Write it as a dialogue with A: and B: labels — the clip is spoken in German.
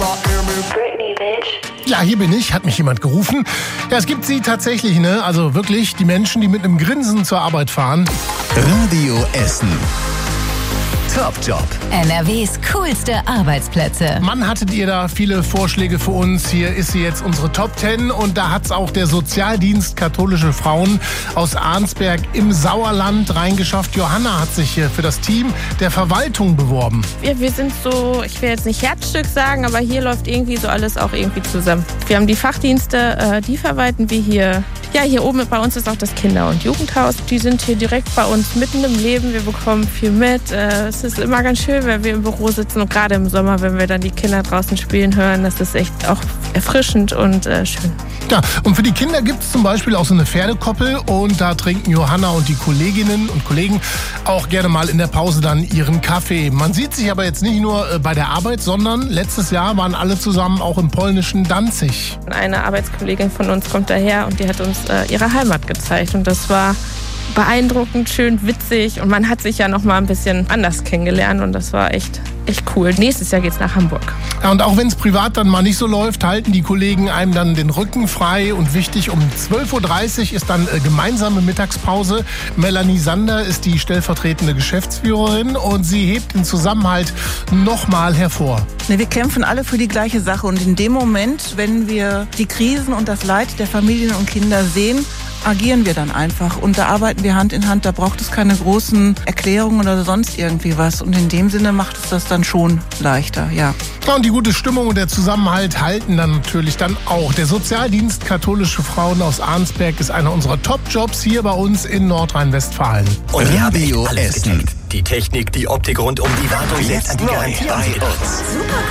A: Britney, bitch.
B: Ja, hier bin ich, hat mich jemand gerufen. Ja, es gibt sie tatsächlich, ne? Also wirklich, die Menschen, die mit einem Grinsen zur Arbeit fahren.
C: Radio Essen. Top Job.
D: NRWs coolste Arbeitsplätze.
B: Mann, hattet ihr da viele Vorschläge für uns? Hier ist sie jetzt unsere Top 10 und da hat's auch der Sozialdienst Katholische Frauen aus Arnsberg im Sauerland reingeschafft. Johanna hat sich hier für das Team der Verwaltung beworben.
E: Wir sind so, ich will jetzt nicht Herzstück sagen, aber hier läuft irgendwie so alles auch irgendwie zusammen. Wir haben die Fachdienste, die verwalten wir hier. Ja, hier oben bei uns ist auch das Kinder- und Jugendhaus. Die sind hier direkt bei uns mitten im Leben. Wir bekommen viel mit. Es ist immer ganz schön, wenn wir im Büro sitzen und gerade im Sommer, wenn wir dann die Kinder draußen spielen hören. Das ist echt auch erfrischend und schön.
B: Ja, und für die Kinder gibt's zum Beispiel auch so eine Pferdekoppel und da trinken Johanna und die Kolleginnen und Kollegen auch gerne mal in der Pause dann ihren Kaffee. Man sieht sich aber jetzt nicht nur bei der Arbeit, sondern letztes Jahr waren alle zusammen auch im polnischen Danzig.
E: Eine Arbeitskollegin von uns kommt daher und die hat uns ihre Heimat gezeigt und das war beeindruckend, schön, witzig und man hat sich ja noch mal ein bisschen anders kennengelernt und das war echt cool. Nächstes Jahr geht's nach Hamburg.
B: Ja, und auch wenn es privat dann mal nicht so läuft, halten die Kollegen einem dann den Rücken frei und wichtig, um 12.30 Uhr ist dann gemeinsame Mittagspause. Melanie Sander ist die stellvertretende Geschäftsführerin und sie hebt den Zusammenhalt nochmal hervor.
F: Wir kämpfen alle für die gleiche Sache und in dem Moment, wenn wir die Krisen und das Leid der Familien und Kinder sehen, agieren wir dann einfach und da arbeiten wir Hand in Hand, da braucht es keine großen Erklärungen oder sonst irgendwie was und in dem Sinne macht es das dann schon leichter, ja.
B: Ja, und die gute Stimmung und der Zusammenhalt halten dann natürlich dann auch. Der Sozialdienst Katholische Frauen aus Arnsberg ist einer unserer Top-Jobs hier bei uns in Nordrhein-Westfalen.
C: Und Radio
G: alles
C: Essen.
G: gecheckt. Die Technik, die Optik rund um die Wartung,
C: Jetzt
G: an die
C: neu
G: Garantie
C: bei
G: gedacht.
C: uns.
D: Super